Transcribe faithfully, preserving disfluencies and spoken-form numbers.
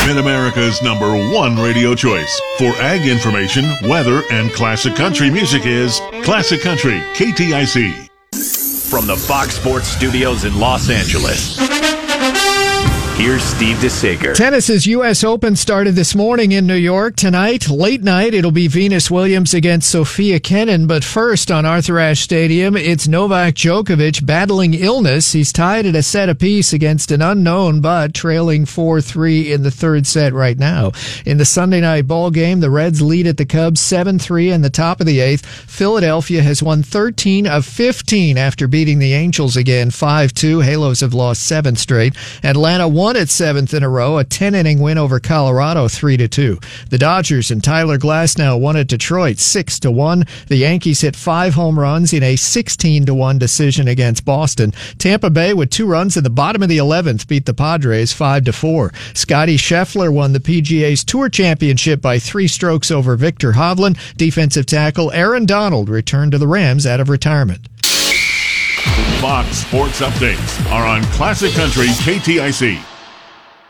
Mid-America's number one radio choice for ag information, weather, and classic country music is Classic Country, K T I C. From the Fox Sports Studios in Los Angeles, here's Steve DeSager. Tennis's U S Open started this morning in New York. Tonight, late night, it'll be Venus Williams against Sophia Kenin. But first, on Arthur Ashe Stadium, it's Novak Djokovic battling illness. He's tied at a set apiece against an unknown, but trailing four three in the third set right now. In the Sunday night ball game, the Reds lead at the Cubs seven three in the top of the eighth. Philadelphia has won thirteen of fifteen after beating the Angels again five two. Halos have lost seven straight. Atlanta won its seventh in a row, a ten-inning win over Colorado three to two. The Dodgers and Tyler Glasnow won at Detroit six to one. The Yankees hit five home runs in a sixteen to one decision against Boston. Tampa Bay, with two runs in the bottom of the eleventh, beat the Padres five to four. Scotty Scheffler won the P G A's Tour Championship by three strokes over Victor Hovland. Defensive tackle Aaron Donald returned to the Rams out of retirement. Fox Sports Updates are on Classic Country K T I C.